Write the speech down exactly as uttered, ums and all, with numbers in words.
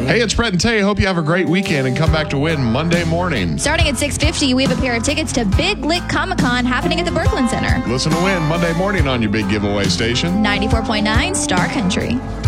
Hey, it's Brett and Tay. Hope you have a great weekend and come back to win Monday morning. Starting at six fifty, we have a pair of tickets to Big Lick Comic-Con happening at the Berkland Center. Listen to win Monday morning on your big giveaway station. ninety-four point nine Star Country.